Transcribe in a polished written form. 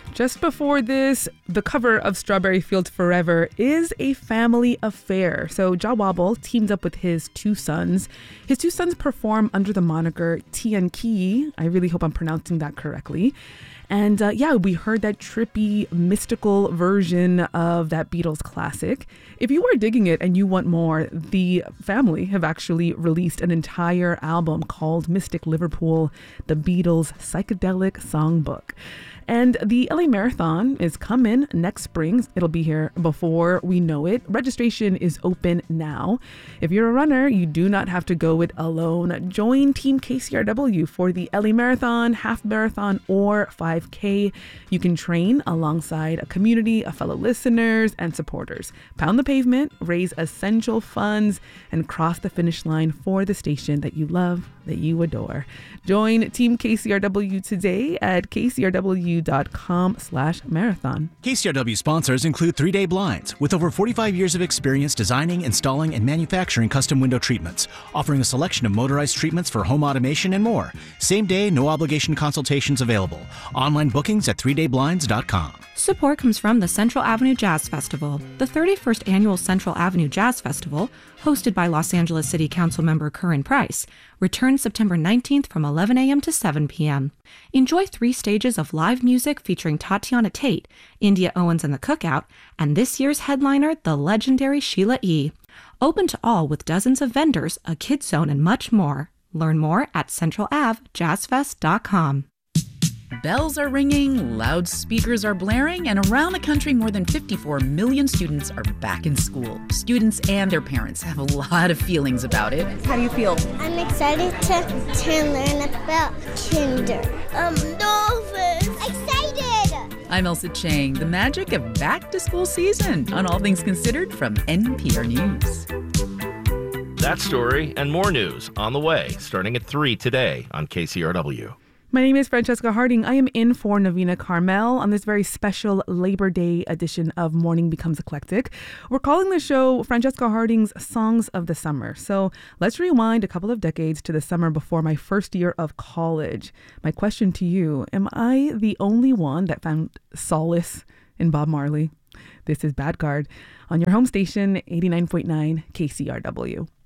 Just before this, the cover of Strawberry Fields Forever is a family affair. So Jah Wobble teamed up with his two sons. His two sons perform under the moniker Tian Ki. I really hope I'm pronouncing that correctly. And we heard that trippy, mystical version of that Beatles classic. If you are digging it and you want more, the family have actually released an entire album called Mystic Liverpool, the Beatles Psychedelic Songbook. And the LA Marathon is coming next spring. It'll be here before we know it. Registration is open now. If you're a runner, you do not have to go it alone. Join Team KCRW for the LA Marathon, Half Marathon, or 5K. You can train alongside a community of fellow listeners and supporters. Pound the pavement, raise essential funds, and cross the finish line for the station that you love, that you adore. Join Team KCRW today at kcrw.com/marathon. KCRW sponsors include 3 Day Blinds, with over 45 years of experience designing, installing, and manufacturing custom window treatments, offering a selection of motorized treatments for home automation and more. Same day, no obligation consultations available. Online bookings at 3dayblinds.com. Support comes from the Central Avenue Jazz Festival. The 31st Annual Central Avenue Jazz Festival, hosted by Los Angeles City Council member Curran Price, returns September 19th from 11 a.m. to 7 p.m. Enjoy 3 stages of live music featuring Tatiana Tate, India Owens and the Cookout, and this year's headliner, the legendary Sheila E. Open to all with dozens of vendors, a kids zone, and much more. Learn more at centralavjazzfest.com. Bells are ringing, loudspeakers are blaring, and around the country, more than 54 million students are back in school. Students and their parents have a lot of feelings about it. How do you feel? I'm excited to learn about kinder. Dolphins! Excited! I'm Elsa Chang, the magic of back-to-school season on All Things Considered from NPR News. That story and more news on the way, starting at 3 today on KCRW. My name is Francesca Harding. I am in for Navina Carmel on this very special Labor Day edition of Morning Becomes Eclectic. We're calling the show Francesca Harding's Songs of the Summer. So let's rewind a couple of decades to the summer before my first year of college. My question to you, am I the only one that found solace in Bob Marley? This is Bad Guard on your home station, 89.9 KCRW.